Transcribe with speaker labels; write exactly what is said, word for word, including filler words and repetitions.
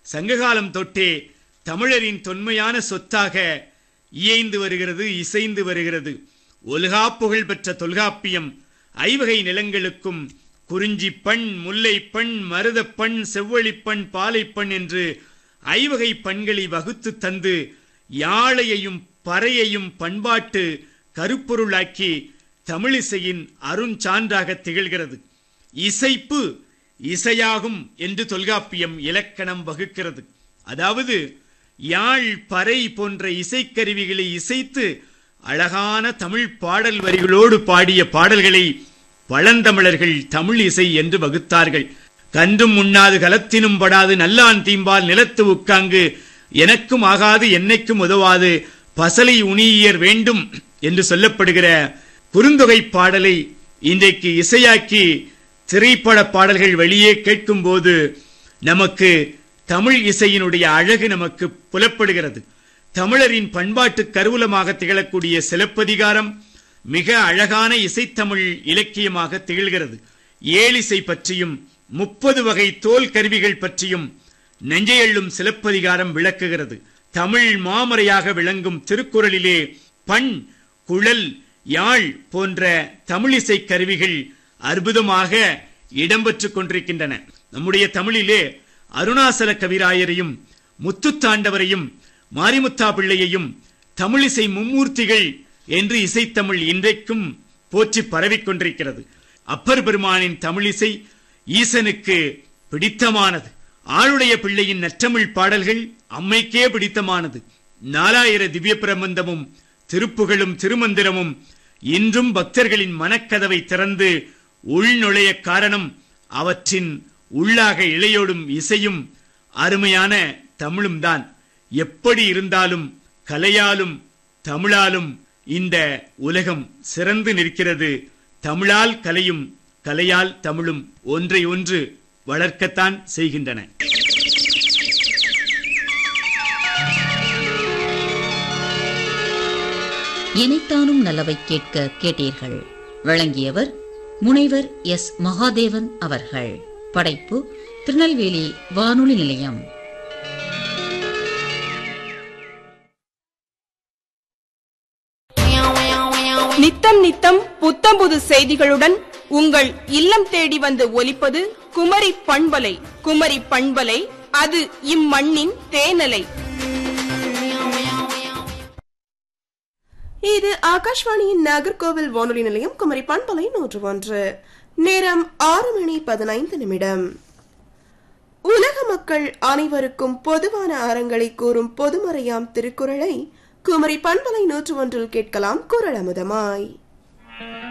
Speaker 1: சங்ககாலம் தொட்டே தமிழரின் தொன்மையான சொத்தாக இயைந்து வருகிறது, இசைந்து வருகிறது. ஒல்கா புகழ் பெற்ற தொல்காப்பியம் ஐவகை நிலங்களுக்கும் குறிஞ்சி பண், முல்லை பண், மருதப்பண், செவ்வழிப்பண், பாலைப்பண் என்று ஐவகை பண்களை வகுத்து தந்து யாழையையும் பறையையும் பண்பாட்டு கருப்பொருளாக்கி தமிழிசையின் அருஞ்சான்றாக திகழ்கிறது. இசைப்பு இசையாகும் என்று தொல்காப்பியம் இலக்கணம் வகுக்கிறது. அதாவது யாழ், பறை போன்ற இசைக்கருவிகளை இசைத்து அழகான தமிழ் பாடல் வரிகளோடு பாடிய பாடல்களை பழந்தமிழர்கள் தமிழ் இசை என்று வகுத்தார்கள். கன்றும் உண்ணாது கலத்தினும் படாது நல்லான் தீம்பால் நிலத்து உட்காங்கு எனக்கும் ஆகாது என்னைக்கும் உதவாது பசலை உணியர் வேண்டும் என்று சொல்லப்படுகிற குறுந்தொகை பாடலை இன்றைக்கு இசையாக்கி திரைப்பட பாடல்கள் வெளியே கேட்கும் போது நமக்கு தமிழ் இசையினுடைய அழகு நமக்கு புலப்படுகிறது. தமிழரின் பண்பாட்டு கருவூலமாக திகழக்கூடிய சிலப்பதிகாரம் மிக அழகான இசைத்தமிழ் இலக்கியமாக திகழ்கிறது. ஏழிசை பற்றியும் முப்பது வகை தோல் கருவிகள் பற்றியும் நெஞ்சையள்ளும் சிலப்பதிகாரம் விளக்குகிறது. தமிழ் மாமறையாக விளங்கும் திருக்குறளிலே பண், குழல், யாழ் போன்ற தமிழிசை கருவிகள் அற்புதமாக இடம்பெற்றுக் கொண்டிருக்கின்றன. நம்முடைய தமிழிலே அருணாசல கவிராயரையும் முத்துத்தாண்டவரையும் மாரிமுத்தா பிள்ளையையும் தமிழிசை மும்மூர்த்திகள் என்று இசைத்தமிழ் இன்றைக்கும் போற்றி பரவிக் கொண்டிருக்கிறது. அப்பர் பெருமானின் தமிழிசை ஈசனுக்கு பிடித்தமானது. ஆளுடைய பிள்ளையின் நற்றமிழ் பாடல்கள் அம்மைக்கே பிடித்தமானது. நாலாயிர திவ்ய பிரபந்தமும் திருப்புகளும் திருமந்திரமும் இன்றும் பக்தர்களின் மனக்கதவை திறந்து உள்நுழைய காரணம் அவற்றின் உள்ளாக இழையோடும் இசையும் அருமையான தமிழும் தான். எப்படி இருந்தாலும் கலையாலும் தமிழாலும் இந்த உலகம் சிறந்து நிற்கிறது. தமிழால் கலையும் கலையால் தமிழும் ஒன்றை ஒன்று வளர்க்கத்தான் செய்கின்றன.
Speaker 2: இணைத்தானும் நல்லவை கேட்க கேட்டீர்கள். வழங்கியவர் முனைவர் எஸ் மகாதேவன் அவர்கள். படைப்பு திருநெல்வேலி வானொலி நிலையம்.
Speaker 3: நித்தம் நித்தம் புத்தம் புது செய்திகளுடன் உங்கள் இல்லம் தேடி வந்து ஒலிப்பது குமரி பண்பலை. குமரி பண்பலை, அது இம்மண்ணின் தேனலை. இது ஆகாஷ்வாணியின் நாகர்கோவில் வானொலி நிலையம். குமரி பண்பலை நூற்று ஒன்று. நேரம் ஆறு மணி பதினைந்து நிமிடம். உலக மக்கள் அனைவருக்கும் பொதுவான அறங்களை கூறும் பொதுமறையாம் திருக்குறளை குமரி பண்பலை நூற்று ஒன்றில் கேட்கலாம். குறள் அமுதமாய்.